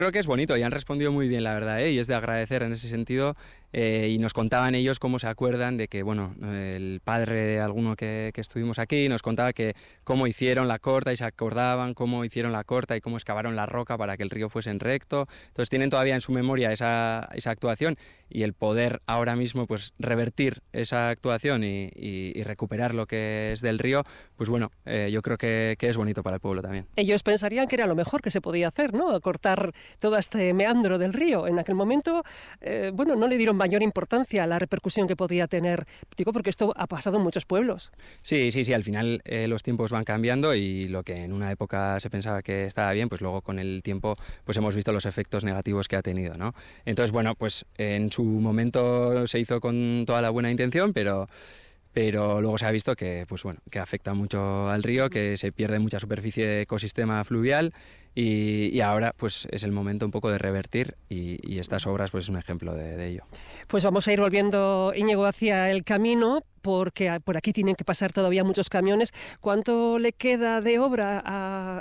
Creo que es bonito y han respondido muy bien, la verdad, y es de agradecer en ese sentido. Y nos contaban ellos cómo se acuerdan de que, bueno, el padre de alguno que estuvimos aquí nos contaba que cómo hicieron la corta y se acordaban cómo hicieron la corta y cómo excavaron la roca para que el río fuese en recto. Entonces tienen todavía en su memoria esa actuación, y el poder ahora mismo pues revertir esa actuación y recuperar lo que es del río, pues bueno, yo creo que es bonito para el pueblo también. Ellos pensarían que era lo mejor que se podía hacer, ¿no? Cortar todo este meandro del río. En aquel momento, bueno, no le dieron mayor importancia a la repercusión que podía tener. Digo, porque esto ha pasado en muchos pueblos. Sí, al final los tiempos van cambiando, y lo que en una época se pensaba que estaba bien, pues luego con el tiempo pues hemos visto los efectos negativos que ha tenido, ¿no? Entonces, bueno, pues en su momento se hizo con toda la buena intención, pero luego se ha visto que, pues bueno, que afecta mucho al río, que se pierde mucha superficie de ecosistema fluvial, y ahora pues es el momento un poco de revertir, y estas obras pues es un ejemplo de ello. Pues vamos a ir volviendo, Íñigo, hacia el camino, porque por aquí tienen que pasar todavía muchos camiones. ¿Cuánto le queda de obra